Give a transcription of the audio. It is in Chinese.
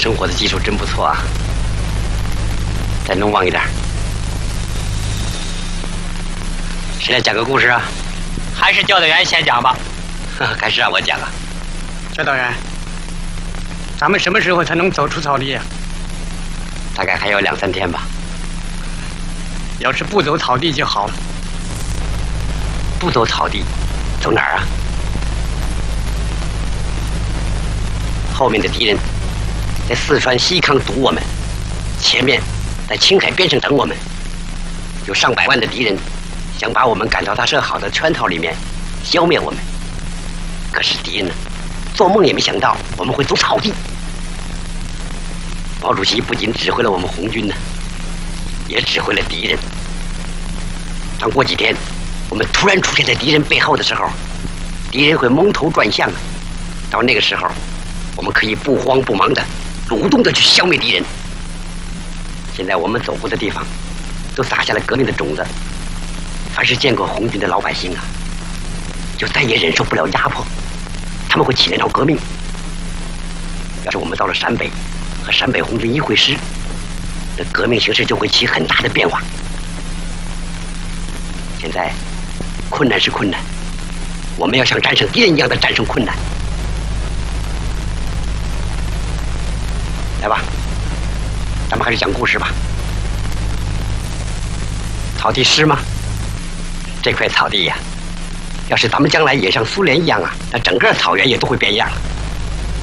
生火的技术真不错啊！再弄旺一点。谁来讲个故事啊？ 还是教导员先讲吧。 还是让我讲啊？ 教导员，咱们什么时候才能走出草地呀？ 大概还有2、3天吧。 要是不走草地就好了。 不走草地，走哪儿啊？后面的敌人在四川西康堵我们，前面在青海边上等我们，有上百万的敌人想把我们赶到他设好的圈套里面，消灭我们。可是敌人呢，做梦也没想到我们会走草地。毛主席不仅指挥了我们红军呢，也指挥了敌人。当过几天我们突然出现在敌人背后的时候，敌人会蒙头转向啊。到那个时候，我们可以不慌不忙的主动的去消灭敌人。现在我们走过的地方都撒下了革命的种子，凡是见过红军的老百姓啊，就再也忍受不了压迫，他们会起来闹革命。要是我们到了陕北和陕北红军一会师，这革命形势就会起很大的变化。现在困难是困难，我们要像战胜敌人一样的战胜困难。来吧，咱们开始讲故事吧。草地湿吗？这块草地呀，要是咱们将来也像苏联一样啊，那整个草原也都会变样了。